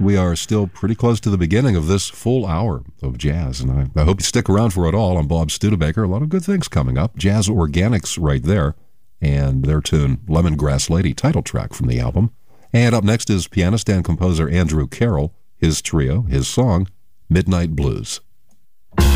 we are still pretty close to the beginning of this full hour of jazz, and I hope you stick around for it all. I'm Bob Studebaker. A lot of good things coming up. Jazz Organics right there, and their tune, Lemongrass Lady, title track from the album. And up next is pianist and composer Andrew Carroll, his trio, his song, Midnight Blues.